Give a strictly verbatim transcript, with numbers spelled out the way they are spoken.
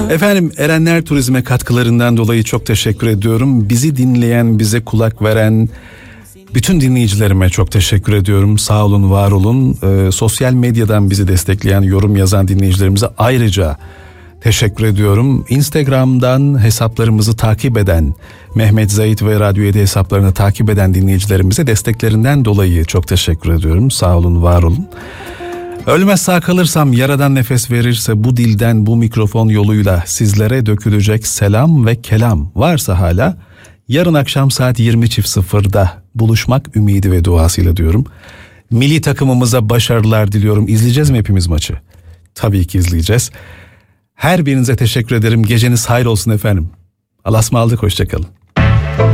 Efendim, Erenler Turizm'e katkılarından dolayı çok teşekkür ediyorum. Bizi dinleyen, bize kulak veren bütün dinleyicilerime çok teşekkür ediyorum. Sağ olun, var olun. Ee, sosyal medyadan bizi destekleyen, yorum yazan dinleyicilerimize ayrıca teşekkür ediyorum. Instagram'dan hesaplarımızı takip eden, Mehmet Zahit ve Radyo yedi hesaplarını takip eden dinleyicilerimize desteklerinden dolayı çok teşekkür ediyorum. Sağ olun, var olun. Ölmez sağ kalırsam, yaradan nefes verirse bu dilden, bu mikrofon yoluyla sizlere dökülecek selam ve kelam varsa hala, yarın akşam saat yirmi sıfırda buluşmak ümidi ve duasıyla diyorum. Milli takımımıza başarılar diliyorum. İzleyeceğiz mi hepimiz maçı? Tabii ki izleyeceğiz. Her birinize teşekkür ederim. Geceniz hayır olsun efendim. Allah'a ısmarladık, hoşçakalın.